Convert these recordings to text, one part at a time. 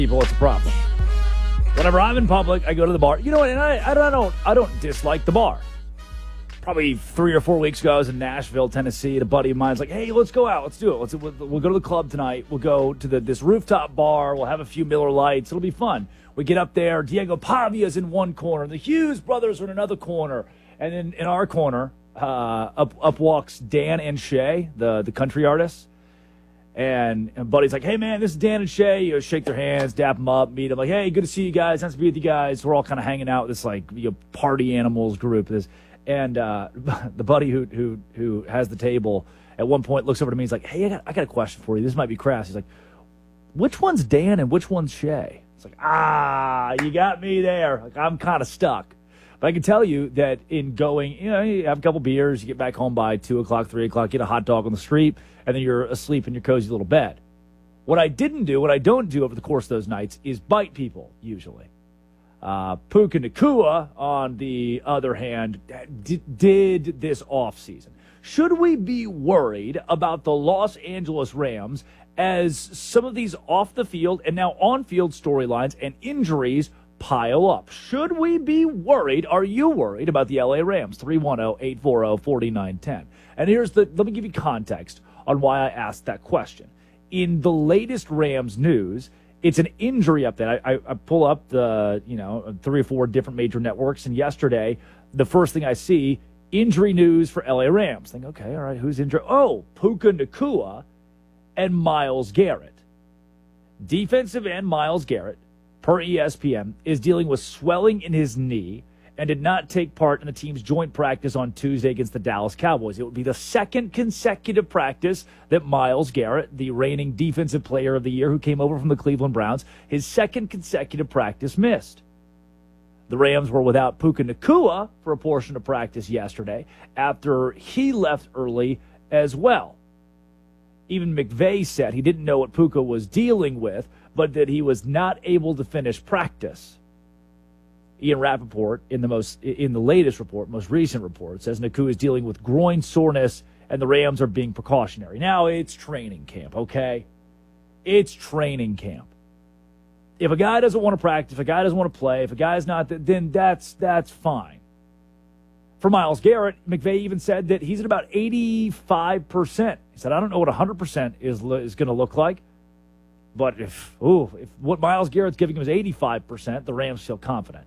People, it's a problem. Whenever I'm in public, I go to the bar. You know what? And I don't dislike the bar. Probably 3 or 4 weeks ago, I was in Nashville, Tennessee, and a buddy of mine's like, "Hey, let's go out. Let's do it. We'll go to the club tonight. We'll go to this rooftop bar. We'll have a few Miller Lights. It'll be fun." We get up there. Diego Pavia's in one corner. The Hughes brothers are in another corner. And then in our corner, up walks Dan and Shay, the country artists. And buddy's like, "Hey, man, this is Dan and Shay." You know, shake their hands, dap them up, meet them. Like, "Hey, good to see you guys. Nice to be with you guys." We're all kind of hanging out with this, like, party animals group. And the buddy who has the table at one point looks over to me. He's like, "Hey, I got a question for you. This might be crass." He's like, "Which one's Dan and which one's Shay?" It's like, you got me there. Like, I'm kind of stuck. But I can tell you that in going, you have a couple beers, you get back home by 2 o'clock, 3 o'clock, get a hot dog on the street, and then you're asleep in your cozy little bed. What I don't do over the course of those nights is bite people, usually. Puka Nacua, on the other hand, did this offseason. Should we be worried about the Los Angeles Rams as some of these off-the-field and now on-field storylines and injuries pile up? Should we be worried? Are you worried about the LA Rams? 310-840-4910. And let me give you context on why I asked that question. In the latest Rams news, it's an injury update. I pull up the 3 or 4 different major networks, and yesterday, the first thing I see, injury news for LA Rams. Think, okay, all right, who's injured? Oh, Puka Nacua and Myles Garrett. Defensive end Myles Garrett, per ESPN, is dealing with swelling in his knee and did not take part in the team's joint practice on Tuesday against the Dallas Cowboys. It would be the second consecutive practice that Myles Garrett, the reigning defensive player of the year who came over from the Cleveland Browns, his second consecutive practice missed. The Rams were without Puka Nacua for a portion of practice yesterday after he left early as well. Even McVay said he didn't know what Puka was dealing with, but that he was not able to finish practice. Ian Rappaport, in the most recent report, says Nacua is dealing with groin soreness and the Rams are being precautionary. Now, it's training camp, okay? It's training camp. If a guy doesn't want to practice, if a guy doesn't want to play, if a guy's not, then that's fine. For Myles Garrett, McVay even said that he's at about 85%. He said, "I don't know what 100% is going to look like, but if what Myles Garrett's giving him is 85%, the Rams feel confident."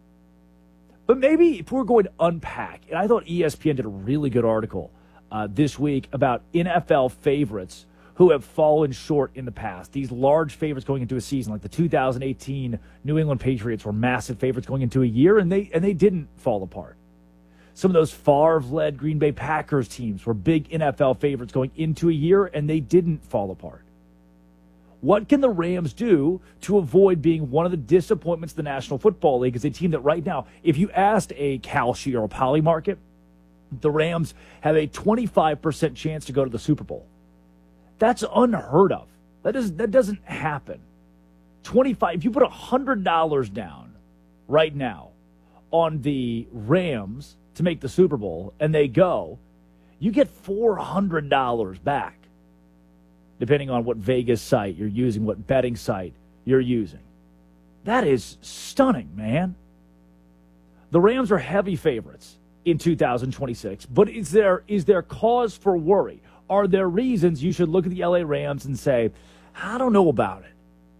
But maybe if we're going to unpack, and I thought ESPN did a really good article this week about NFL favorites who have fallen short in the past. These large favorites going into a season, like the 2018 New England Patriots were massive favorites going into a year, and they didn't fall apart. Some of those Favre-led Green Bay Packers teams were big NFL favorites going into a year, and they didn't fall apart. What can the Rams do to avoid being one of the disappointments of the National Football League as a team that right now, if you asked a Kalshi or a Poly market, the Rams have a 25% chance to go to the Super Bowl. That's unheard of. That doesn't happen. 25. If you put $100 down right now on the Rams to make the Super Bowl and they go, you get $400 back, depending on what Vegas site you're using, what betting site you're using. That is stunning, man. The Rams are heavy favorites in 2026, but is there cause for worry? Are there reasons you should look at the LA Rams and say, "I don't know about it"?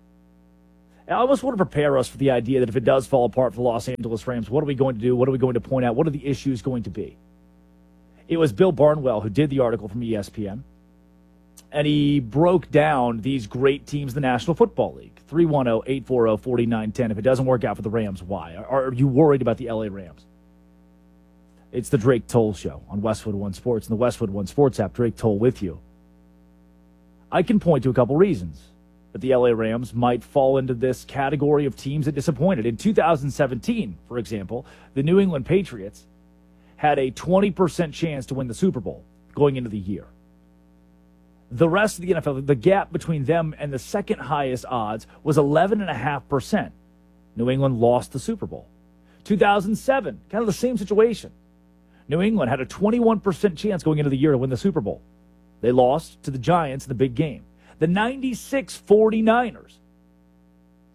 I almost want to prepare us for the idea that if it does fall apart for the Los Angeles Rams, what are we going to do? What are we going to point out? What are the issues going to be? It was Bill Barnwell who did the article from ESPN, and he broke down these great teams in the National Football League. 310-840-4910. If it doesn't work out for the Rams, why? Are you worried about the LA Rams? It's the Drake Toll Show on Westwood One Sports and the Westwood One Sports app. Drake Toll with you. I can point to a couple reasons that the LA Rams might fall into this category of teams that disappointed. In 2017, for example, the New England Patriots had a 20% chance to win the Super Bowl going into the year. The rest of the NFL, the gap between them and the second highest odds was 11.5%. New England lost the Super Bowl. 2007, kind of the same situation. New England had a 21% chance going into the year to win the Super Bowl. They lost to the Giants in the big game. The 96 49ers,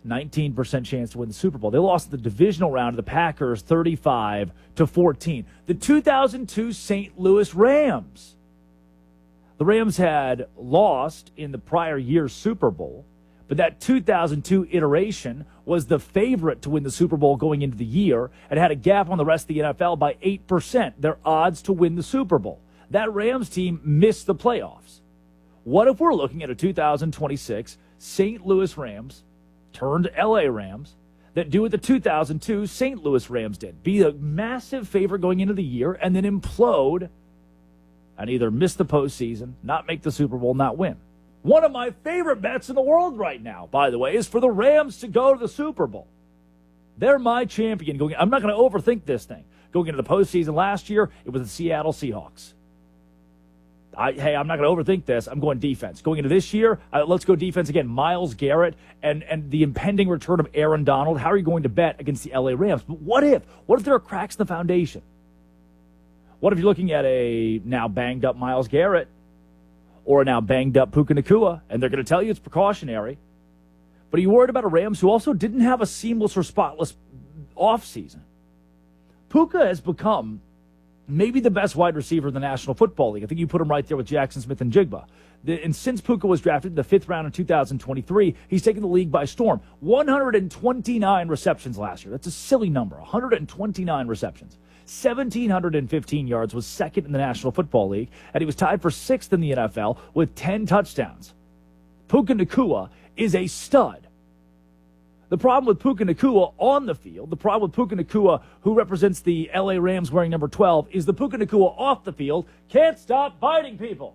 19% chance to win the Super Bowl. They lost the divisional round to the Packers 35-14. The 2002 St. Louis Rams. The Rams had lost in the prior year's Super Bowl, but that 2002 iteration was the favorite to win the Super Bowl going into the year and had a gap on the rest of the NFL by 8%, their odds to win the Super Bowl. That Rams team missed the playoffs. What if we're looking at a 2026 St. Louis Rams turned LA Rams that do what the 2002 St. Louis Rams did? Be a massive favorite going into the year and then implode and either miss the postseason, not make the Super Bowl, not win. One of my favorite bets in the world right now, by the way, is for the Rams to go to the Super Bowl. They're my champion. I'm not going to overthink this thing. Going into the postseason last year, it was the Seattle Seahawks. I'm not going to overthink this. I'm going defense. Going into this year, let's go defense again. Myles Garrett and the impending return of Aaron Donald. How are you going to bet against the LA Rams? But what if there are cracks in the foundation? What if you're looking at a now banged up Myles Garrett or a now banged up Puka Nacua, and they're going to tell you it's precautionary, but are you worried about a Rams who also didn't have a seamless or spotless offseason? Puka has become maybe the best wide receiver in the National Football League. I think you put him right there with Jackson Smith and Jigba. And since Puka was drafted in the 5th round in 2023, he's taken the league by storm. 129 receptions last year. That's a silly number. 129 receptions. 1,715 yards, was second in the National Football League, and he was tied for 6th in the NFL with 10 touchdowns. Puka Nacua is a stud. The problem with Puka Nacua on the field, the problem with Puka Nacua, who represents the LA Rams wearing number 12, is the Puka Nacua off the field can't stop biting people.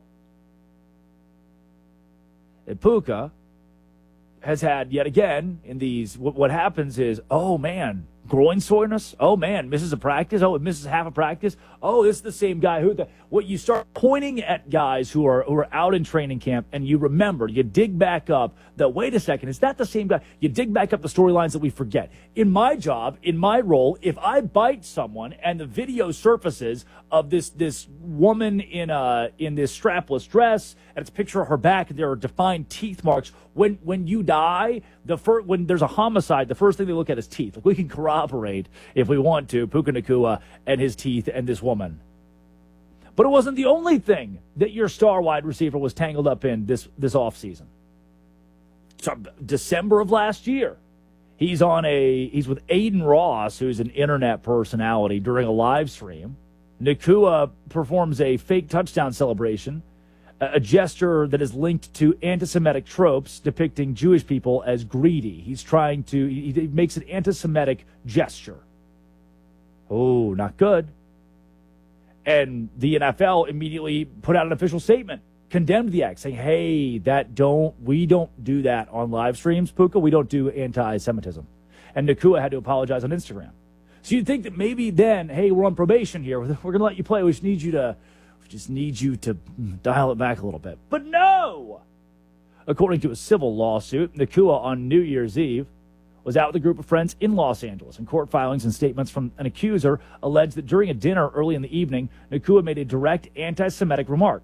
And Puka has had, yet again, in these, what happens is, oh man, groin soreness. Oh man, misses a practice. Oh, it misses half a practice. Oh, this is the same guy what you start pointing at guys who are out in training camp, and you remember, you dig back up that, wait a second, is that the same guy? You dig back up the storylines that we forget. In my job, in my role, if I bite someone and the video surfaces of this woman in this strapless dress, and it's a picture of her back, and there are defined teeth marks. When you die, when there's a homicide, the first thing they look at is teeth. Like, we can corroborate, if we want to, Puka Nacua and his teeth and this woman. But it wasn't the only thing that your star wide receiver was tangled up in this offseason. So, December of last year, he's with Aiden Ross, who's an internet personality, during a live stream. Nacua performs a fake touchdown celebration, a gesture that is linked to anti-Semitic tropes depicting Jewish people as greedy. He makes an anti-Semitic gesture. Oh, not good. And the NFL immediately put out an official statement, condemned the act, saying, hey, we don't do that on live streams, Puka. We don't do anti-Semitism. And Nacua had to apologize on Instagram. So you'd think that maybe then, hey, we're on probation here. We're going to let you play. We just need you to dial it back a little bit. But no! According to a civil lawsuit, Nacua on New Year's Eve was out with a group of friends in Los Angeles, and court filings and statements from an accuser allege that during a dinner early in the evening, Nacua made a direct anti-Semitic remark,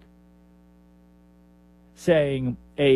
saying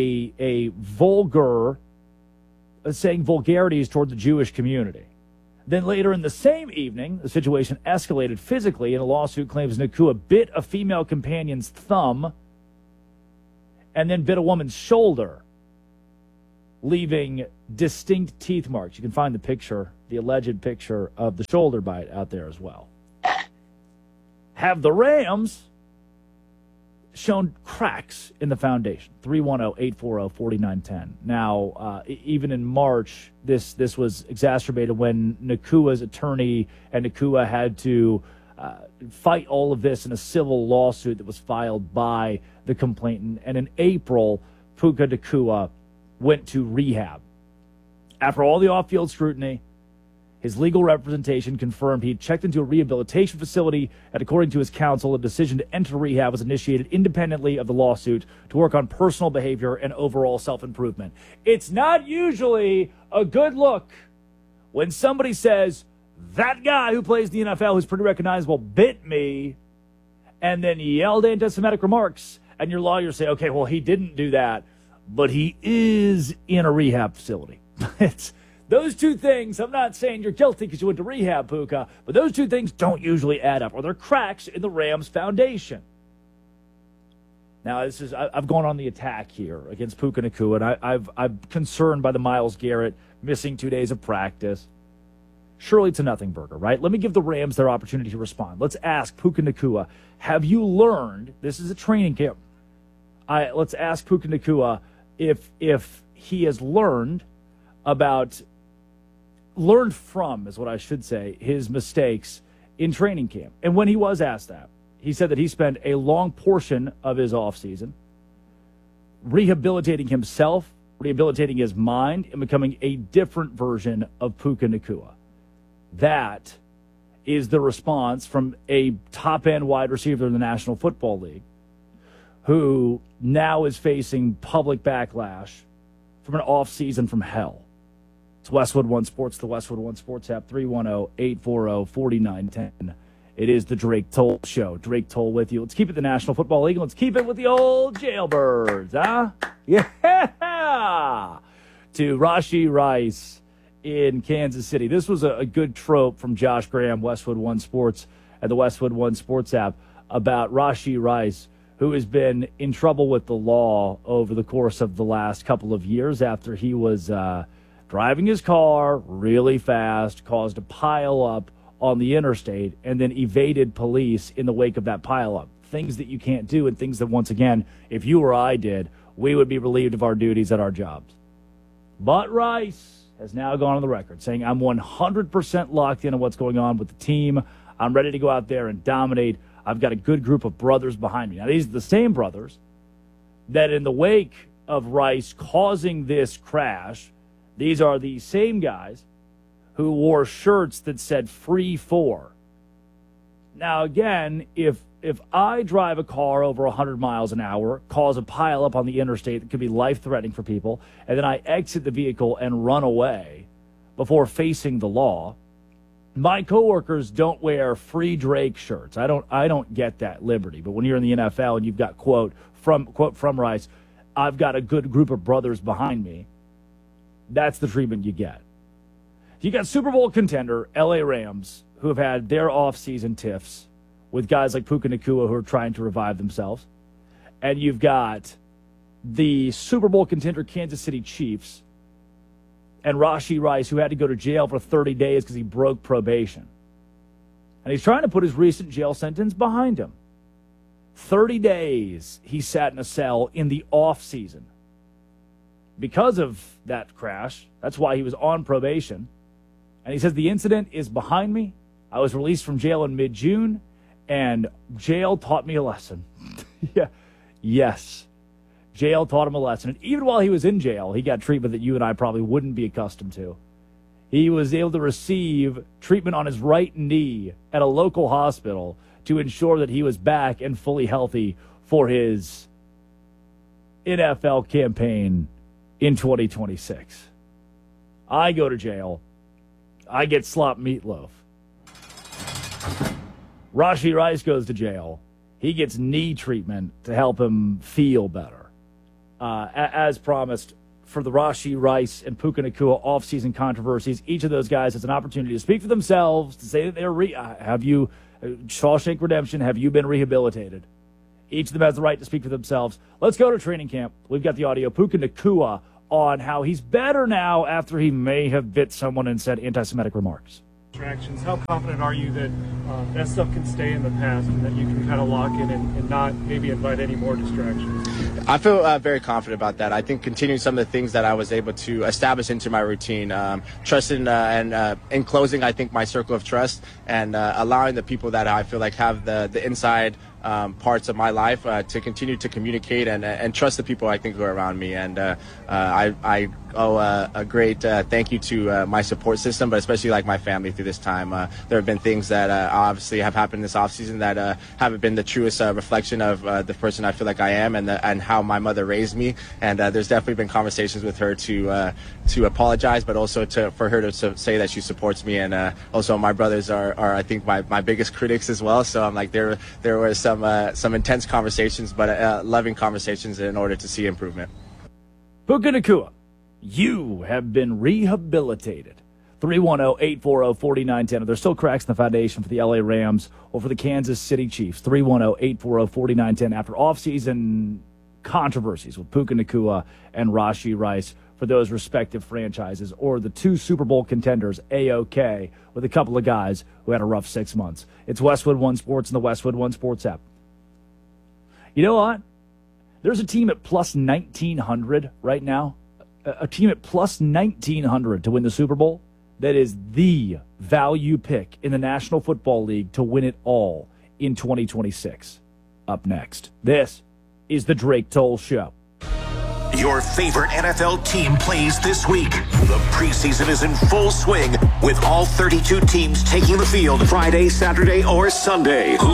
saying vulgarities toward the Jewish community. Then later in the same evening, the situation escalated physically, and a lawsuit claims Nacua bit a female companion's thumb and then bit a woman's shoulder, leaving distinct teeth marks. You can find the alleged picture of the shoulder bite out there as well. Have the Rams shown cracks in the foundation? 310-840-4910. Now, even in March, this was exacerbated when Nacua's attorney and Nacua had to fight all of this in a civil lawsuit that was filed by the complainant. And in April, Puka Nacua went to rehab. After all the off-field scrutiny, his legal representation confirmed he had checked into a rehabilitation facility, and according to his counsel, a decision to enter rehab was initiated independently of the lawsuit to work on personal behavior and overall self-improvement. It's not usually a good look when somebody says, that guy who plays the NFL, who's pretty recognizable, bit me, and then yelled anti-Semitic remarks, and your lawyers say, okay, well, he didn't do that, but he is in a rehab facility. those two things, I'm not saying you're guilty because you went to rehab, Puka, but those two things don't usually add up, or they're cracks in the Rams foundation. Now, I've gone on the attack here against Puka Nacua, and I'm concerned by the Myles Garrett missing 2 days of practice. Surely it's a nothing burger, right? Let me give the Rams their opportunity to respond. Let's ask Puka Nacua, have you learned, this is a training camp, let's ask Puka Nacua if he has learned from, is what I should say, his mistakes in training camp. And when he was asked that, he said that he spent a long portion of his offseason rehabilitating himself, rehabilitating his mind, and becoming a different version of Puka Nacua. That is the response from a top-end wide receiver in the National Football League who now is facing public backlash from an offseason from hell. It's Westwood One Sports, the Westwood One Sports app, 310-840-4910. It is the Drake Toll Show. Drake Toll with you. Let's keep it the National Football League. Let's keep it with the old jailbirds, huh? Yeah! To Rashee Rice in Kansas City. This was a good trope from Josh Graham, Westwood One Sports, and the Westwood One Sports app about Rashee Rice, who has been in trouble with the law over the course of the last couple of years after he was driving his car really fast, caused a pileup on the interstate, and then evaded police in the wake of that pileup. Things that you can't do, and things that, once again, if you or I did, we would be relieved of our duties at our jobs. But Rice has now gone on the record saying, I'm 100% locked in on what's going on with the team. I'm ready to go out there and dominate. I've got a good group of brothers behind me. Now, these are the same brothers that in the wake of Rice causing this crash, these are the same guys who wore shirts that said free for. Now, again, if I drive a car over 100 miles an hour, cause a pileup on the interstate that could be life-threatening for people, and then I exit the vehicle and run away before facing the law, my coworkers don't wear free Drake shirts. I don't get that liberty. But when you're in the NFL and you've got quote from Rice, I've got a good group of brothers behind me, that's the treatment you get. You got Super Bowl contender LA Rams, who have had their offseason tiffs with guys like Puka Nacua who are trying to revive themselves. And you've got the Super Bowl contender Kansas City Chiefs and Rashee Rice, who had to go to jail for 30 days because he broke probation. And he's trying to put his recent jail sentence behind him. 30 days he sat in a cell in the offseason. Because of that crash, that's why he was on probation. And he says, the incident is behind me. I was released from jail in mid-June, and jail taught me a lesson. Yeah. Yes. Jail taught him a lesson. And even while he was in jail, he got treatment that you and I probably wouldn't be accustomed to. He was able to receive treatment on his right knee at a local hospital to ensure that he was back and fully healthy for his NFL campaign in 2026. I go to jail. I get slop meatloaf. Rashee Rice goes to jail. He gets knee treatment to help him feel better. As promised, for the Rashee Rice and Puka Nacua offseason controversies, each of those guys has an opportunity to speak for themselves, to say that they're Shawshank Redemption, have you been rehabilitated? Each of them has the right to speak for themselves. Let's go to training camp. We've got the audio. Puka Nacua on how he's better now after he may have bit someone and said anti-Semitic remarks. Distractions. How confident are you that that stuff can stay in the past and that you can kind of lock in and not maybe invite any more distractions? I feel very confident about that. I think continuing some of the things that I was able to establish into my routine, trusting and in closing, I think my circle of trust and allowing the people that I feel like have the inside parts of my life to continue to communicate and trust the people I think who are around me. And I owe a great thank you to my support system, but especially like my family through this time. There have been things that obviously have happened this offseason that haven't been the truest reflection of the person I feel like I am and how my mother raised me. And there's definitely been conversations with her to apologize, but also for her to say that she supports me. And also my brothers are I think my biggest critics as well. So I'm like there were some intense conversations, but loving conversations in order to see improvement. Puka Nacua, You have been rehabilitated. 310-840-4910. There's still cracks in the foundation for the LA Rams or for the Kansas City Chiefs. 310-840-4910 after offseason controversies with Puka Nacua and Rashee Rice for those respective franchises, or the two Super Bowl contenders, A-OK, with a couple of guys who had a rough 6 months. It's Westwood One Sports and the Westwood One Sports app. You know what? There's a team at plus 1,900 right now, a team at plus 1,900 to win the Super Bowl. That is the value pick in the National Football League to win it all in 2026. Up next, this is the Drake Toll Show. Your favorite NFL team plays this week. The preseason is in full swing with all 32 teams taking the field Friday, Saturday, or Sunday. Who